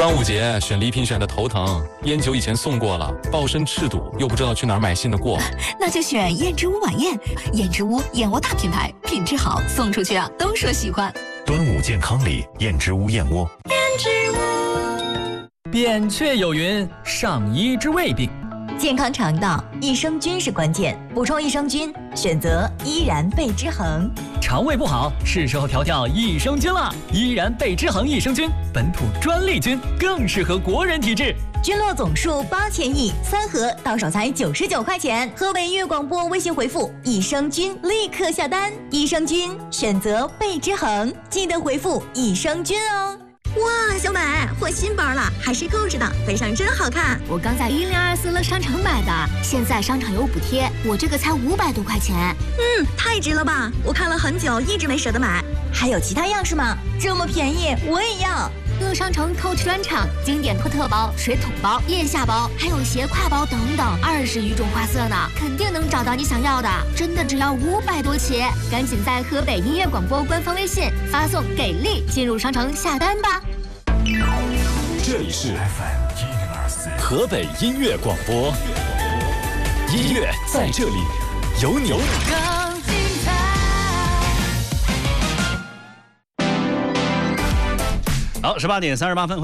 端午节选礼品选的头疼，烟酒以前送过了，抱身赤赌，又不知道去哪儿买新的过。 那就选燕之屋晚宴，燕之屋燕窝大品牌，品质好，送出去啊都说喜欢。 端午健康礼，燕之屋燕窝。 燕之屋。 扁鹊有云：上医之未病。 健康肠道，益生菌是关键，补充益生菌，选择依然贝之恒。 肠胃不好，是时候调调益生菌了。依然贝之恒益生菌，本土专利菌，更适合国人体质。 菌落总数8000亿，3盒到手才99块钱。河北音乐广播微信回复益生菌，立刻下单。益生菌选择贝之恒，记得回复益生菌哦。 哇，小美换新包了，还是购置的，背上真好看。 我刚在1024乐商城买的，现在商场有补贴，我这个才500多块钱。 太值了吧！我看了很久，一直没舍得买。 还有其他样式吗？这么便宜，我也要。 乐商城 Coach 专场，经典托特包、水桶包、腋下包，还有斜挎包等等，20余种花色呢，肯定能找到你想要的。真的只要500多起，赶紧在河北音乐广播官方微信发送“给力”进入商城下单吧。 这里是 FM 104 河北音乐广播，音乐在这里，有你。 好，18点38分。